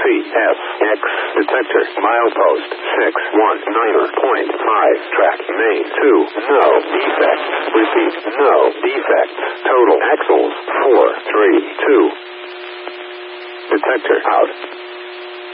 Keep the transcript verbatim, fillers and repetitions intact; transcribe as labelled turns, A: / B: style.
A: F, X, detector, milepost, six one nine point five, track, main, two, no defects, repeat, no defects, total axles, four three two, detector out.